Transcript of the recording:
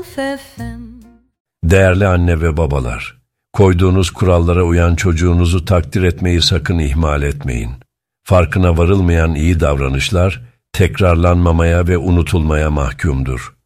Değerli anne ve babalar, koyduğunuz kurallara uyan çocuğunuzu takdir etmeyi sakın ihmal etmeyin. Farkına varılmayan iyi davranışlar, tekrarlanmamaya ve unutulmaya mahkumdur.